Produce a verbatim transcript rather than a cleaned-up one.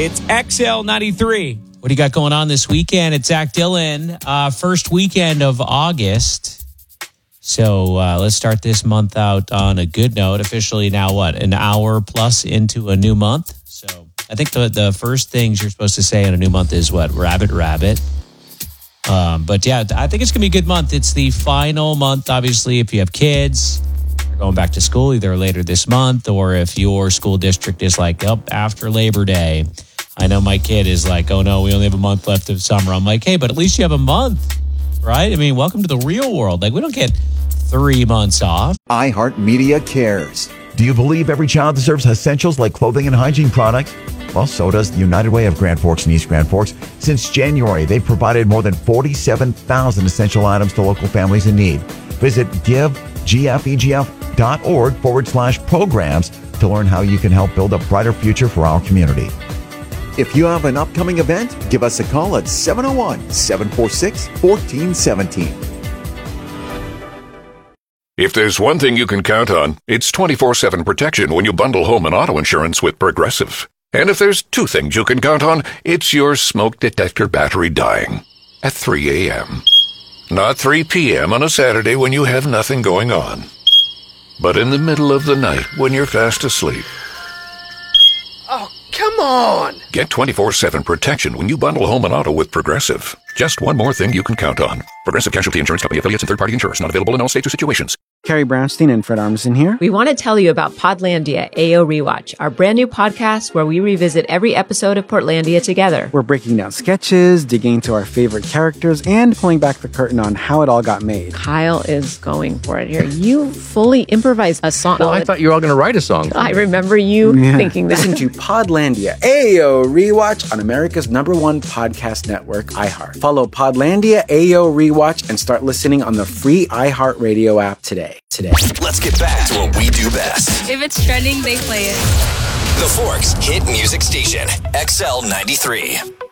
It's X L ninety-three. What do you got going on this weekend? It's Zach Dillon. Uh, first weekend of August. So uh, let's start this month out on a good note. Officially now, what, an hour plus into a new month? So I think the, the first things you're supposed to say in a new month is what? Rabbit, rabbit. Um, but yeah, I think it's going to be a good month. It's the final month, obviously, if you have kids. They're going back to school either later this month, or if your school district is like up after Labor Day. I know my kid is like, oh no, we only have a month left of summer. I'm like, hey, but at least you have a month, right? I mean, welcome to the real world. Like, we don't get three months off. iHeartMedia cares. Do you believe every child deserves essentials like clothing and hygiene products? Well, so does the United Way of Grand Forks and East Grand Forks. Since January, they've provided more than forty-seven thousand essential items to local families in need. Visit givegfegf.org forward slash programs to learn how you can help build a brighter future for our community. If you have an upcoming event, give us a call at seven oh one, seven four six, one four one seven. If there's one thing you can count on, it's twenty-four seven protection when you bundle home and auto insurance with Progressive. And if there's two things you can count on, it's your smoke detector battery dying at three a.m. Not three p.m. on a Saturday when you have nothing going on, but in the middle of the night when you're fast asleep. Oh, come on! Get twenty-four seven protection when you bundle home and auto with Progressive. Just one more thing you can count on. Progressive Casualty Insurance Company affiliates and third-party insurers. Not available in all states or situations. Carrie Brownstein and Fred Armisen here. We want to tell you about Podlandia A O Rewatch, our brand new podcast where we revisit every episode of Portlandia together. We're breaking down sketches, digging into our favorite characters, and pulling back the curtain on how it all got made. Kyle is going for it here. You fully improvised a song. Well, I thought you were all going to write a song. I remember you yeah. thinking that. Listen to Podlandia A O Rewatch on America's number one podcast network, iHeart. Follow Podlandia A O Rewatch and start listening on the free iHeartRadio app today. Today. Let's get back to what we do best. If it's trending, they play it. The Forks Hit Music Station, X L ninety-three.